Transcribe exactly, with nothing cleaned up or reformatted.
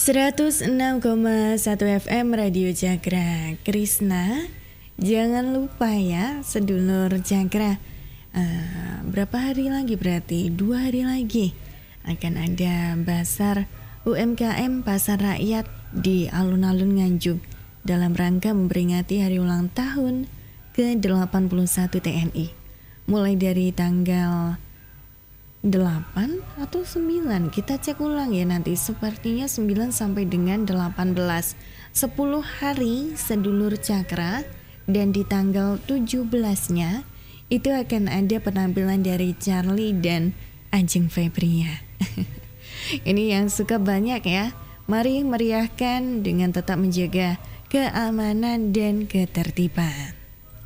seratus enam koma satu F M Radio Jagra Krishna. Jangan lupa ya sedulur Jagra, uh, berapa hari lagi berarti? Dua hari lagi akan ada Basar U M K M Pasar Rakyat di alun-alun Nganjuk dalam rangka memperingati hari ulang tahun ke delapan puluh satu T N I. Mulai dari tanggal delapan atau sembilan, kita cek ulang ya nanti, sepertinya sembilan sampai dengan delapan belas, sepuluh hari sedulur Cakra. Dan di tanggal tujuh belas-nya itu akan ada penampilan dari Charlie dan Ajeng Febria. Ini yang suka banyak ya. Mari meriahkan dengan tetap menjaga keamanan dan ketertiban.